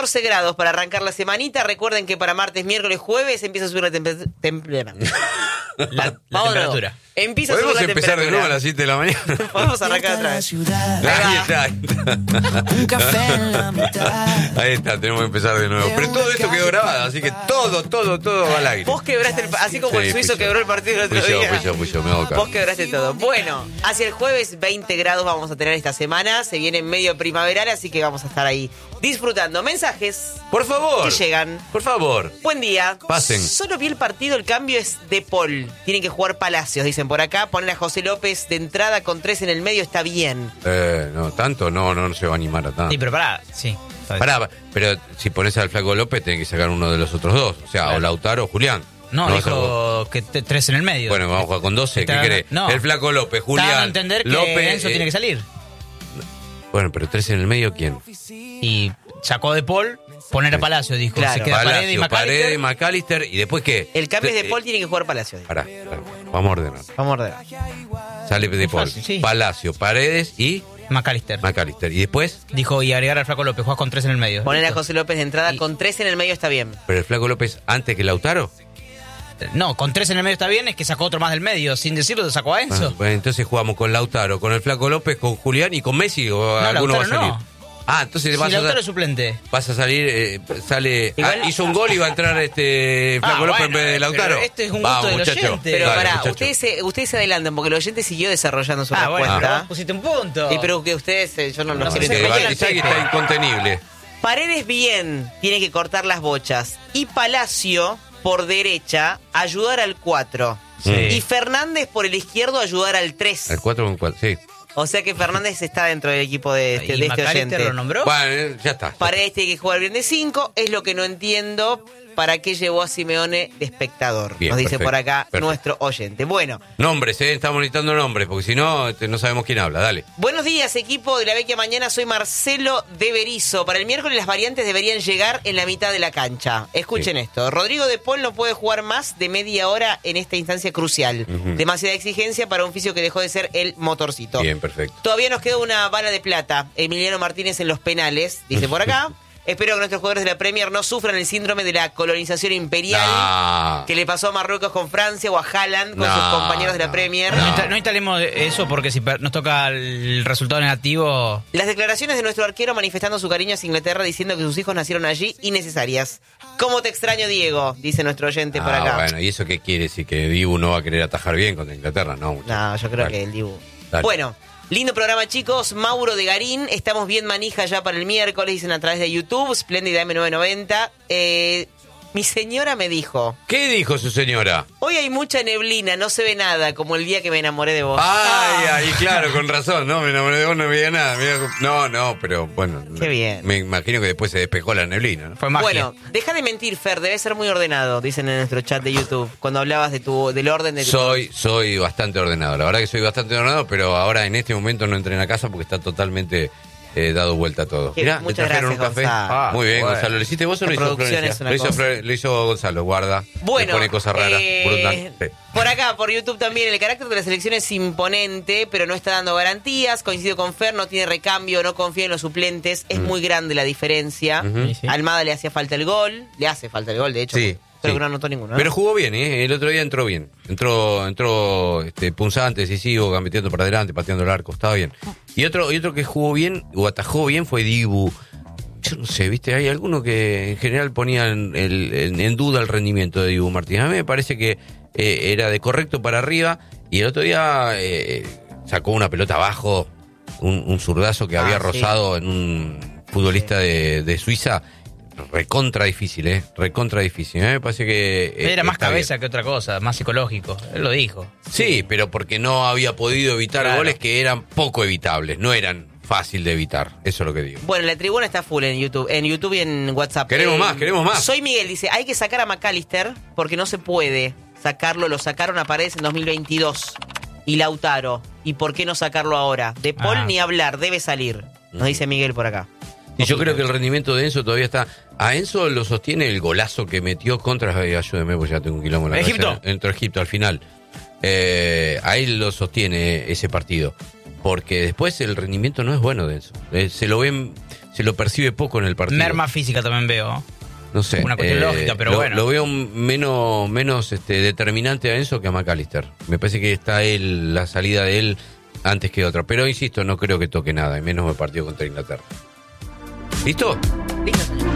14 grados para arrancar la semanita. Recuerden que para martes, miércoles, jueves empieza a subir la temperatura. La temperatura. Empieza a subir la temperatura. ¿Podemos empezar de nuevo a las 7 de la mañana? Podemos arrancar otra vez. Ahí está, tenemos que empezar de nuevo. Pero todo esto quedó grabado, así que todo va al aire. Vos quebraste, así como el suizo quebró el partido el otro día. Fui yo, me hago cargo. Vos quebraste todo. Bueno, hacia el jueves 20 grados vamos a tener esta semana. Se viene medio primaveral, así que vamos a estar ahí disfrutando. Mensajes. Por favor. Que llegan. Por favor. Buen día. Pasen. Solo vi el partido, el cambio es de Paul. Tienen que jugar Palacios, dicen por acá. Poner a José López de entrada con 3 en el medio está bien. No, tanto no se va a animar a tanto. Sí, pero sí. Pero si pones al Flaco López, tenés que sacar uno de los otros dos. O sea, claro. O Lautaro o Julián. No, dijo que 3 en el medio. Bueno, vamos a jugar con 12. ¿Qué querés? No. El Flaco López, Julián. Está a entender que López, Enzo tiene que salir. Bueno, pero 3 en el medio, ¿quién? Y sacó de Paul, poner a Palacio, dijo. Claro. Se queda Paredes y McAllister. ¿Y después qué? El cambio es de Paul, tiene que jugar Palacios. Pará, vamos a ordenar. Vamos a ordenar. Sale de Paul, fácil, sí. Palacio, Paredes y McAllister. ¿Y después? Dijo, y agregar al Flaco López, juega con 3 en el medio. Poner a José López de entrada con 3 en el medio está bien. ¿Pero el Flaco López antes que Lautaro? No, con 3 en el medio está bien, es que sacó otro más del medio. Sin decirlo, sacó a Enzo. Bueno, entonces jugamos con Lautaro, con el Flaco López, con Julián y con Messi. ¿O alguno va a salir? No. Entonces Si Lautaro es suplente. Vas a salir, sale. Igual, hizo un gol y va a entrar Flaco López en vez de Lautaro. Pero este es un gusto del oyente. Pero dale, pará, muchacho. ustedes se adelantan porque el oyente siguió desarrollando su Bueno, respuesta. pero pusiste un punto. Y pero que ustedes, yo no lo sé. Está incontenible. Paredes bien, tiene que cortar las bochas. Y Palacio, por derecha, ayudar al 4. Sí. Y Fernández, por el izquierdo, ayudar al 3. El 4 con 4, sí. O sea que Fernández está dentro del equipo de este oyente. ¿Lo nombró? Bueno, ya está. Paredes tiene que jugar bien de 5. Es lo que no entiendo. ¿Para qué llevó a Simeone de espectador? Bien, nos dice perfecto, por acá perfecto. nuestro oyente. Bueno. Nombres, estamos necesitando nombres, porque si no, no sabemos quién habla. Dale. Buenos días, equipo de la Vecchia Mañana. Soy Marcelo de Berizo. Para el miércoles las variantes deberían llegar en la mitad de la cancha. Escuchen esto. Rodrigo de Paul no puede jugar más de media hora en esta instancia crucial. Demasiada exigencia para un fisio que dejó de ser el motorcito. Bien, perfecto. Todavía nos queda una bala de plata. Emiliano Martínez en los penales, dice por acá. Espero que nuestros jugadores de la Premier no sufran el síndrome de la colonización imperial que le pasó a Marruecos con Francia o a Haaland con sus compañeros de la Premier. No instalemos eso porque si nos toca el resultado negativo... Las declaraciones de nuestro arquero manifestando su cariño hacia Inglaterra diciendo que sus hijos nacieron allí, innecesarias. ¿Cómo te extraño, Diego? Dice nuestro oyente por acá. Bueno, ¿y eso qué quiere decir? ¿Que Dibu no va a querer atajar bien contra Inglaterra? No, muchacho. No, yo creo Dale. que el Dibu. Dale. Bueno, lindo programa, chicos. Mauro de Garín. Estamos bien manija ya para el miércoles, dicen a través de YouTube. Splendida M990. Mi señora me dijo... ¿Qué dijo su señora? Hoy hay mucha neblina, no se ve nada, como el día que me enamoré de vos. Ay, claro, con razón, ¿no? Me enamoré de vos, no veía nada. No, pero bueno. Qué bien. Me imagino que después se despejó la neblina, ¿no? Fue magia. Bueno, deja de mentir, Fer, debes ser muy ordenado, dicen en nuestro chat de YouTube, cuando hablabas del orden de tu... Soy bastante ordenado, la verdad que soy bastante ordenado, pero ahora en este momento no entré en la casa porque está totalmente dado vuelta todo. Mirá, me trajeron un café. Gonzalo. Muy bien, Bueno. Gonzalo. ¿Lo hiciste vos o lo hizo producción es Florencia? una Lo hizo Gonzalo, guarda. Bueno, Le pone cosas raras. Brutal. Sí. Por acá, por YouTube también, el carácter de la selección es imponente, pero no está dando garantías. Coincido con Fer, no tiene recambio, no confía en los suplentes. Es muy grande la diferencia. Sí. A Almada le hacía falta el gol, de hecho. Sí. Creo Sí. que no anotó ninguno. Pero jugó bien, ¿eh? El otro día entró bien. Entró punzante, decisivo, gambeteando para adelante, pateando el arco, estaba bien. Y otro que jugó bien, o atajó bien, fue Dibu. Yo no sé, ¿viste? Hay algunos que en general ponían en duda el rendimiento de Dibu Martínez. A mí me parece que era de correcto para arriba, y el otro día sacó una pelota abajo, un zurdazo que había rozado en un futbolista de Suiza. Recontra difícil, recontra difícil. Me parece que... Era más cabeza bien. que otra cosa, más psicológico. Él lo dijo. Sí, pero porque no había podido evitar goles que eran poco evitables, no eran fácil de evitar. Eso es lo que digo. Bueno, la tribuna está full en YouTube y en WhatsApp. Queremos más. Soy Miguel, dice, hay que sacar a McAllister porque no se puede sacarlo. Lo sacaron a Paredes en 2022. Y Lautaro. ¿Y por qué no sacarlo ahora? De Paul ni hablar, debe salir. Nos dice Miguel por acá. Y yo creo que el rendimiento de Enzo todavía está... A Enzo lo sostiene el golazo que metió contra... ayúdeme porque ya tengo un quilombo en la ¿Egipto? cabeza. Entró Egipto al final. A él lo sostiene ese partido. Porque después el rendimiento no es bueno de Enzo. Se se lo percibe poco en el partido. Merma física también veo. No sé. Una cuestión lógica, pero bueno. Lo veo menos determinante a Enzo que a McAllister. Me parece que está la salida de él antes que otra. Pero insisto, no creo que toque nada, y menos el partido contra Inglaterra. ¿Listo? Listo, señor.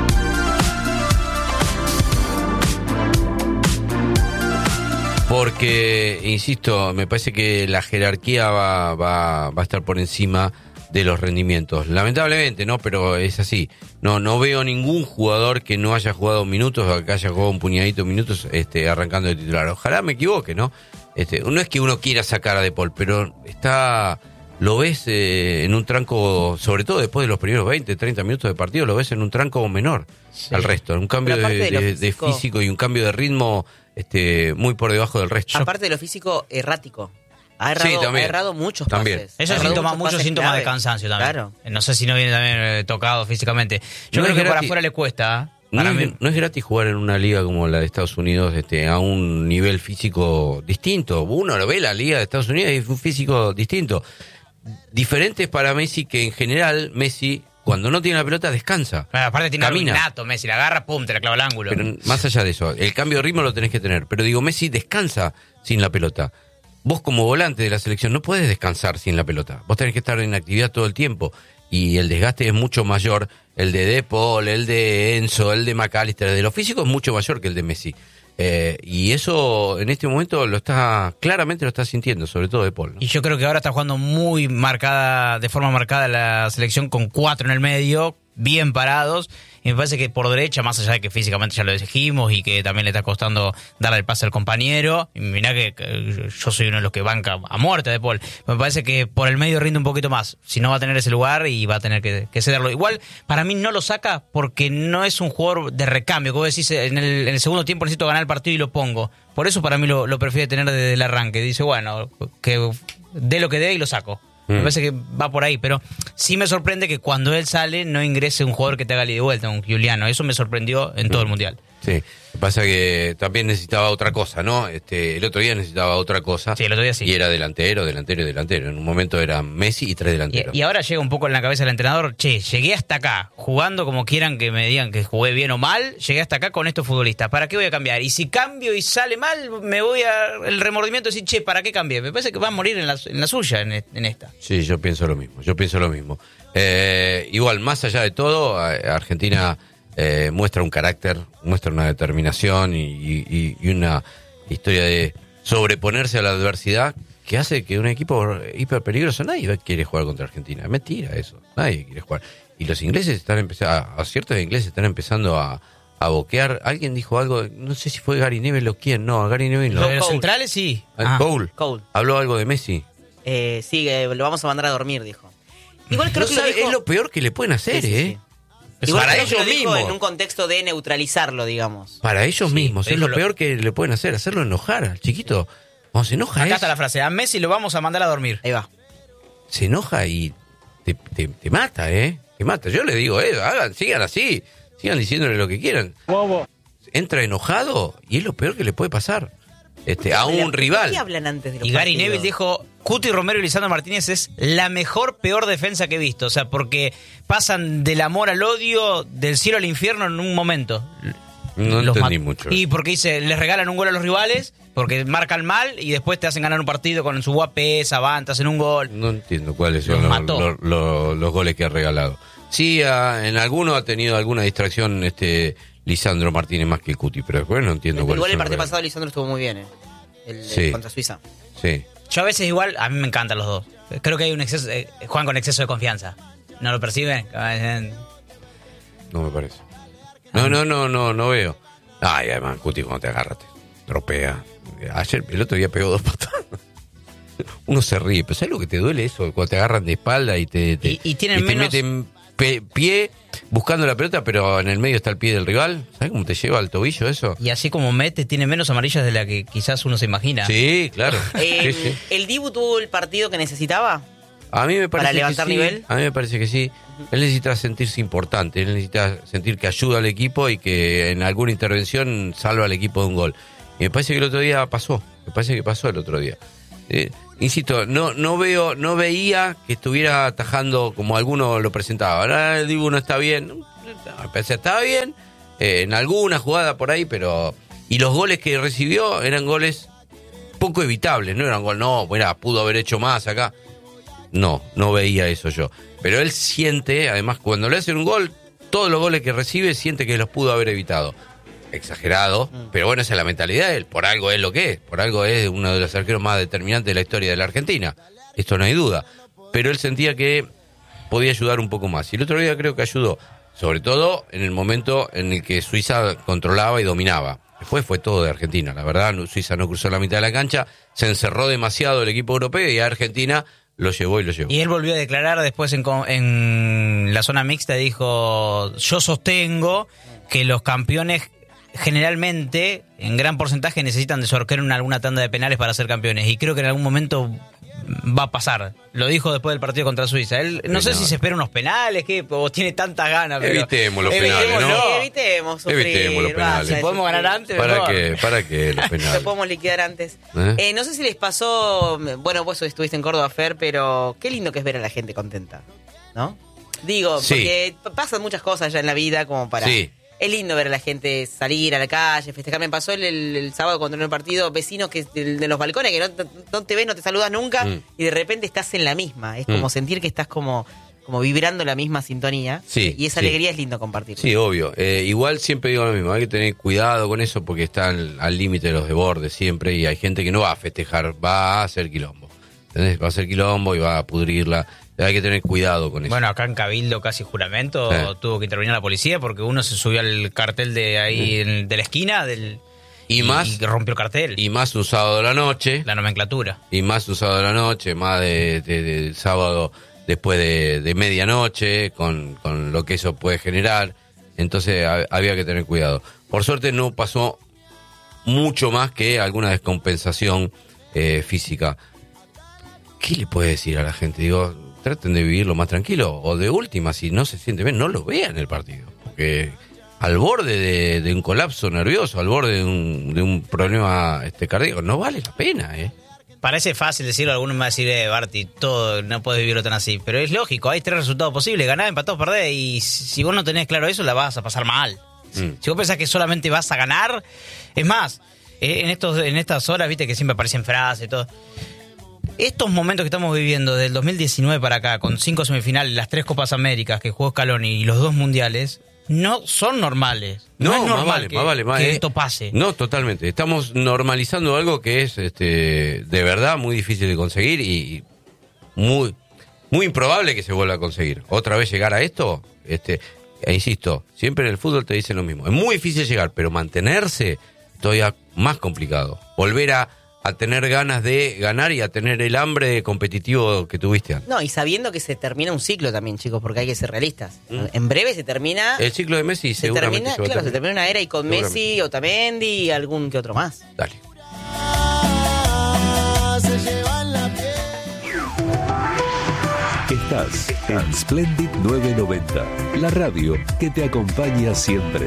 Porque, insisto, me parece que la jerarquía va a estar por encima de los rendimientos. Lamentablemente, ¿no? Pero es así. No veo ningún jugador que no haya jugado minutos o que haya jugado un puñadito de minutos arrancando de titular. Ojalá me equivoque, ¿no? No es que uno quiera sacar a De Paul, pero lo ves en un tranco, sobre todo después de los primeros 20, 30 minutos de partido, lo ves en un tranco menor al resto. Un cambio de físico y un cambio de ritmo muy por debajo del resto. Aparte de lo físico, errático. Ha errado muchos también. pases. Eso es muchos síntomas de cansancio también. Claro. No sé si no viene también tocado físicamente. Yo creo que por afuera le cuesta. No es gratis jugar en una liga como la de Estados Unidos a un nivel físico distinto. Uno lo ve, la liga de Estados Unidos, y es un físico distinto. Diferente para Messi, que en general Messi, cuando no tiene la pelota, descansa. Bueno, aparte tiene algo camina. innato, Messi la agarra, pum, te la clava al ángulo. Pero más allá de eso, el cambio de ritmo lo tenés que tener. Pero digo, Messi descansa sin la pelota. Vos como volante de la selección no podés descansar sin la pelota. Vos tenés que estar en actividad todo el tiempo. Y el desgaste es mucho mayor. El de Paul, el de Enzo, el de McAllister, el de lo físico es mucho mayor que el de Messi. Y eso en este momento claramente lo está sintiendo, sobre todo De Paul, ¿no? Y yo creo que ahora está jugando de forma marcada la selección con 4 en el medio, bien parados. Y me parece que por derecha, más allá de que físicamente ya lo dijimos y que también le está costando darle el pase al compañero, y mirá que yo soy uno de los que banca a muerte a De Paul, me parece que por el medio rinde un poquito más, si no va a tener ese lugar y va a tener que cederlo. Igual, para mí no lo saca porque no es un jugador de recambio, como decís, en el segundo tiempo necesito ganar el partido y lo pongo. Por eso para mí lo prefiere tener desde el arranque. Dice, bueno, que dé lo que dé y lo saco. Me parece que va por ahí, pero sí me sorprende que cuando él sale no ingrese un jugador que te haga ida y vuelta, un Giuliano. Eso me sorprendió en todo el Mundial. Sí, lo que pasa que también necesitaba otra cosa, ¿no? El otro día necesitaba otra cosa. Sí, el otro día sí. Y era delantero. En un momento era Messi y 3 delanteros. Y ahora llega un poco en la cabeza del entrenador, llegué hasta acá, jugando como quieran que me digan que jugué bien o mal, llegué hasta acá con estos futbolistas. ¿Para qué voy a cambiar? Y si cambio y sale mal, me voy el remordimiento de decir, ¿para qué cambié? Me parece que va a morir en la suya en esta. Sí, yo pienso lo mismo. Igual, más allá de todo, Argentina muestra un carácter, muestra una determinación y una historia de sobreponerse a la adversidad que hace que un equipo hiper peligroso, nadie quiere jugar contra Argentina. Es mentira eso, nadie quiere jugar. Y los ingleses están empezando, ciertos ingleses están empezando a boquear. Alguien dijo algo, no sé si fue Gary Neville o quién, no, a Gary Neville no. Lo de los centrales sí. Cole. Habló algo de Messi. Sí, lo vamos a mandar a dormir, dijo. Igual creo que lo dijo... Es lo peor que le pueden hacer, sí. Igual para creo que ellos lo dijo mismos. en un contexto de neutralizarlo, digamos. Para ellos mismos, es lo lo peor que le pueden hacer, hacerlo enojar al chiquito. Cuando se enoja Acá está la frase, a Messi lo vamos a mandar a dormir. Ahí va. Se enoja y te mata, te mata. Yo le digo, sigan así, sigan diciéndole lo que quieran. Bobo. Entra enojado y es lo peor que le puede pasar a un rival. ¿Qué hablan antes de los Y Gary partidos? Neville dijo, Cuti Romero y Lisandro Martínez es la peor defensa que he visto. O sea, porque pasan del amor al odio, del cielo al infierno en un momento. No entendí mucho. Y porque les regalan un gol a los rivales, porque marcan mal y después te hacen ganar un partido con su guapés, avantas en un gol. No entiendo cuáles son los goles que ha regalado. Sí, en alguno ha tenido alguna distracción Lisandro Martínez más que el Cuti, pero después no entiendo cuáles son. Igual el los partido regalos. pasado Lisandro estuvo muy bien, Sí. contra Suiza. Sí. Yo a veces igual, a mí me encantan los dos. Creo que hay un exceso, juegan con exceso de confianza. ¿No lo perciben? No me parece. No veo. Ay, además, Cuti, cuando te agarra, te tropea. El otro día pegó 2 patadas. Uno se ríe, pero ¿sabes lo que te duele eso? Cuando te agarran de espalda y te meten pie buscando la pelota, pero en el medio está el pie del rival. ¿Sabes cómo te lleva al tobillo eso? Y así como mete, tiene menos amarillas de la que quizás uno se imagina. Sí, claro. Sí. ¿El Dibu tuvo el partido que necesitaba? A mí me parece ¿Para levantar que sí. nivel? A mí me parece que sí. Él necesita sentirse importante, él necesita sentir que ayuda al equipo y que en alguna intervención salva al equipo de un gol. Y me parece que el otro día pasó. Me parece que pasó el otro día. insisto, no veía que estuviera atajando como alguno lo presentaba. Ahora el Dibu no está bien. Estaba bien en alguna jugada por ahí, pero... Y los goles que recibió eran goles poco evitables. No eran goles, pudo haber hecho más acá. No veía eso yo. Pero él siente, además, cuando le hacen un gol, todos los goles que recibe siente que los pudo haber evitado. Exagerado, pero bueno, esa es la mentalidad de él. Por algo es lo que es. Por algo es uno de los arqueros más determinantes de la historia de la Argentina. Esto no hay duda. Pero él sentía que podía ayudar un poco más. Y el otro día creo que ayudó. Sobre todo en el momento en el que Suiza controlaba y dominaba. Después fue todo de Argentina. La verdad, Suiza no cruzó la mitad de la cancha. Se encerró demasiado el equipo europeo y a Argentina lo llevó. Y él volvió a declarar después en la zona mixta. Dijo, yo sostengo que los campeones generalmente, en gran porcentaje, necesitan de su arquero en alguna tanda de penales para ser campeones. Y creo que en algún momento va a pasar. Lo dijo después del partido contra Suiza. Él no sé si se espera unos penales, o tiene tantas ganas. Pero evitemos los penales, ¿no? Evitemos los penales. Si podemos ganar antes, ¿Para qué los penales? Lo podemos liquidar antes. No sé si les pasó, bueno, vos estuviste en Córdoba, Fer, pero qué lindo que es ver a la gente contenta, ¿no? Digo, porque pasan muchas cosas ya en la vida como para... Sí. Es lindo ver a la gente salir a la calle, festejar. Me pasó el sábado cuando en el partido, vecinos que de los balcones que no te ven, no te saludas nunca, y de repente estás en la misma. Es como sentir que estás como vibrando la misma sintonía. Sí, y esa alegría es lindo compartir. Sí, obvio. Igual siempre digo lo mismo, hay que tener cuidado con eso porque están al límite de los desbordes siempre y hay gente que no va a festejar, va a hacer quilombo. ¿Entendés? Va a hacer quilombo y va a pudrirla. Hay que tener cuidado con eso. Bueno, acá en Cabildo, casi juramento, tuvo que intervenir la policía porque uno se subió al cartel de ahí de la esquina y rompió el cartel. Y más un sábado de la noche. La nomenclatura. Y más un sábado de la noche, más de sábado después de medianoche, con lo que eso puede generar. Entonces había que tener cuidado. Por suerte no pasó mucho más que alguna descompensación física. ¿Qué le puede decir a la gente? Digo, traten de vivirlo más tranquilo. O de última, si no se siente bien, no lo vean el partido. Porque al borde de un colapso nervioso, al borde de un problema cardíaco, no vale la pena, Parece fácil decirlo, algunos me van a decir, Barty, todo, no puedes vivirlo tan así. Pero es lógico, hay 3 resultados posibles, ganar, empatar o perder. Y si vos no tenés claro eso, la vas a pasar mal. Si vos pensás que solamente vas a ganar, es más, en estas horas, viste que siempre aparecen frases y todo. Estos momentos que estamos viviendo del 2019 para acá, con 5 semifinales, las 3 Copas Américas que jugó Scaloni y los 2 mundiales, no son normales. No es normal que esto pase. No, totalmente. Estamos normalizando algo que es de verdad muy difícil de conseguir y muy, muy improbable que se vuelva a conseguir. Otra vez llegar a esto, e insisto, siempre en el fútbol te dicen lo mismo. Es muy difícil llegar, pero mantenerse todavía más complicado. Volver a tener ganas de ganar y a tener el hambre competitivo que tuviste antes. No, y sabiendo que se termina un ciclo también, chicos, porque hay que ser realistas. En breve se termina... El ciclo de Messi seguramente se termina una era y con Messi, Otamendi y algún que otro más. Dale. Estás en Splendid 990, la radio que te acompaña siempre.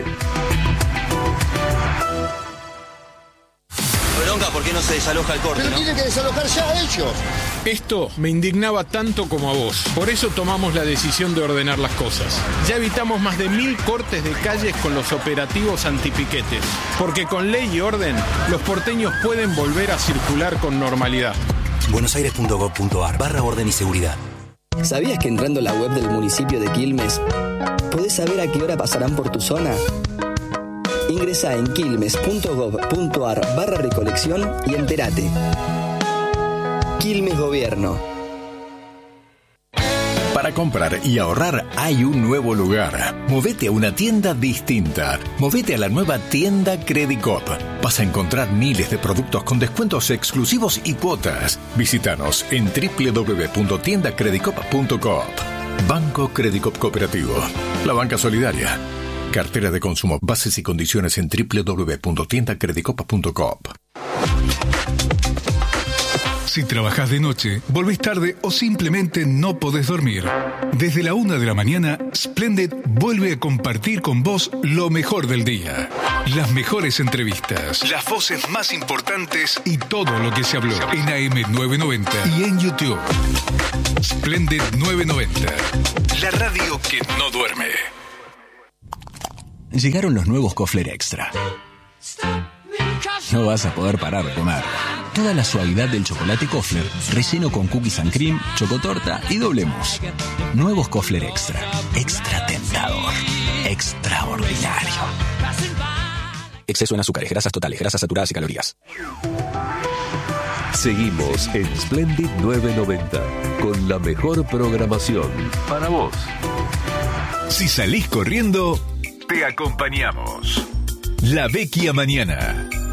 ¿Por qué no se desaloja el corte? Pero tienen que desalojar ya ellos. Esto me indignaba tanto como a vos. Por eso tomamos la decisión de ordenar las cosas. Ya evitamos más de 1000 cortes de calles con los operativos antipiquetes. Porque con ley y orden, los porteños pueden volver a circular con normalidad. buenosaires.gov.ar/orden y seguridad. ¿Sabías que entrando a la web del municipio de Quilmes podés saber a qué hora pasarán por tu zona? Ingresá en quilmes.gov.ar/recolección y entérate. Quilmes Gobierno. Para comprar y ahorrar hay un nuevo lugar. Movete a una tienda distinta. Movete a la nueva tienda Credicop. Vas a encontrar miles de productos con descuentos exclusivos y cuotas. Visítanos en www.tiendacredicop.coop. Banco Credicop Cooperativo. La banca solidaria. Cartera de consumo. Bases y condiciones en www.tiendacredicop.coop. Si trabajás de noche, volvés tarde o simplemente no podés dormir, desde la 1 de la mañana, Splendid vuelve a compartir con vos lo mejor del día. Las mejores entrevistas, las voces más importantes y todo lo que se habló en AM990 y en YouTube. Splendid 990, la radio que no duerme. Llegaron los nuevos Kofler Extra. No vas a poder parar de comer. Toda la suavidad del chocolate Kofler, relleno con cookies and cream, chocotorta y doble mousse. Nuevos Kofler Extra. Extra tentador. Extraordinario. Exceso en azúcares, grasas totales, grasas saturadas y calorías. Seguimos en Splendid 990 con la mejor programación para vos. Si salís corriendo, te acompañamos. La Vecchia Mañana.